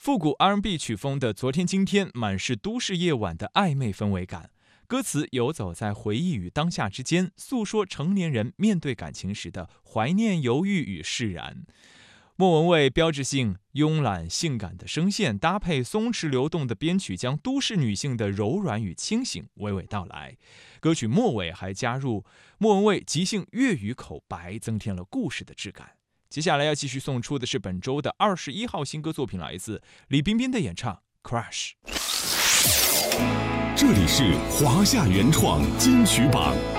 复古 R&B 曲风的《昨天今天》满是都市夜晚的暧昧氛围感，歌词游走在回忆与当下之间，诉说成年人面对感情时的怀念、犹豫与释然。莫文蔚标志性慵懒性感的声线搭配松弛流动的编曲，将都市女性的柔软与清醒娓娓道来。歌曲末尾还加入莫文蔚即兴粤语口白，增添了故事的质感。接下来要继续送出的是本周的21号新歌作品，来自李冰冰的演唱《Crush》。 这里是华夏原创金曲榜。